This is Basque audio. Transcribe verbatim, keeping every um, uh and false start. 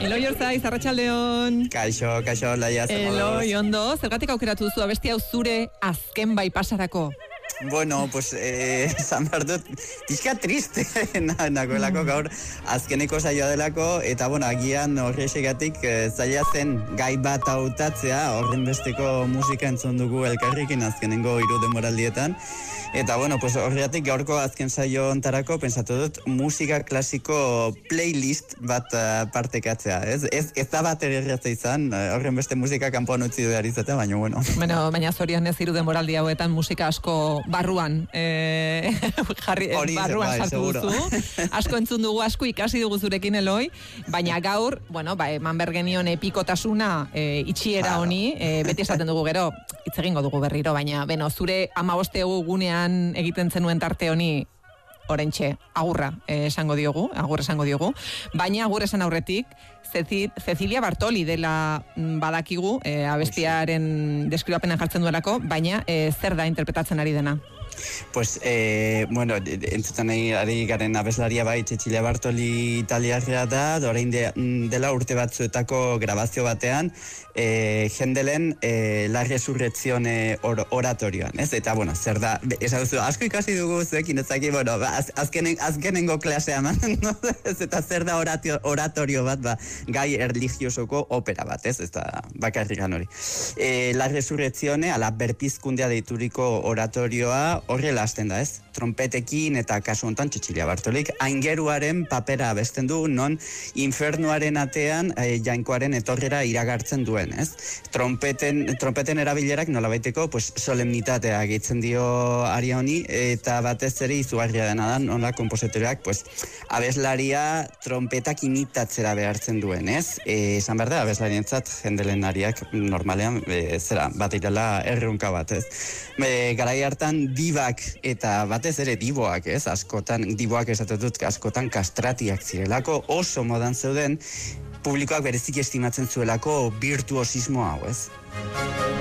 Eloi Orzaiz, arratsaldeon. Kaixo, kaixo, laia zen moduz. Eloi, ondo, zergatik aukeratu duzu abesti hau zure azken bai pasarako? Bueno, pues, eh, zan behar dut, pixka triste nagoelako gaur azkeneko saioa delako, eta, bueno, agian horrexegatik eh, zaila zen gai bat hautatzea, horren besteko musika entzun dugu elkarrekin azkenengo hiru denboraldietan, eta, bueno, pues, horregatik gaurko azken saio ontarako pensatu dut musika klasiko playlist bat uh, partekatzea, ez? Ez, ez da bat erreatza izan, horren beste musika kanpoan utzi behar izatea, baina, bueno. Bueno, baina zorionez hiru denboraldi hauetan musika asko barruan eh, jarri, Hori, barruan bai, sartu seguro. duzu. Asko entzun dugu, asko ikasi dugu zurekin, Eloi, baina gaur, bueno, ba, eman bergenion epikotasuna eh, itxiera honi, eh, beti esaten dugu gero, hitz egingo dugu berriro, baina, beno, zure amaboste gunean egiten zenuen tarte honi, orentxe, agurra eh, esango diogu, agur esango diogu, baina agur esan aurretik, Cecilia Bartoli dela badakigu, eh, abestiaren deskribapenan jartzen duelako, baina eh, zer da interpretatzen ari dena? Pues, eh, bueno, entzuten ari garen abeslaria bai, Cecilia Bartoli italiarra da, orain de, dela urte batzuetako grabazio batean, eh, Hendelen eh, La Resurrezione or, oratorioan, ez? Eta, bueno, zer da, esan duzu, asko ikasi dugu zuekin, ezaki, bueno, az, azkenen, azkenengo klasea eman, no? Ez, eta zer da oratio, oratorio bat, ba, gai erligiosoko opera bat, ez? Ez da bakarrikan hori. Eh, La Resurrezione, ala berpizkundea deituriko oratorioa, horrela hasten da, ez? Trompetekin eta kasu hontan Cecilia Bartolik aingeruaren papera abesten du, non infernuaren atean e, jainkoaren etorrera iragartzen duen, ez? Trompeten, trompeten erabilerak nolabaiteko pues, solemnitatea gehitzen dio aria honi, eta batez ere izugarria dena da, nola kompositoreak pues, abeslaria trompetak imitatzera behartzen duen, ez? E, esan behar da, abeslarientzat Hendelen ariak normalean e, zera, bat irela errunka bat, ez? E, garai hartan dibak eta batez ere diboak, ez, askotan, diboak esatu dut, askotan kastratiak zirelako, oso modan zeuden, publikoak berezik estimatzen zuelako virtuosismo hau, ez?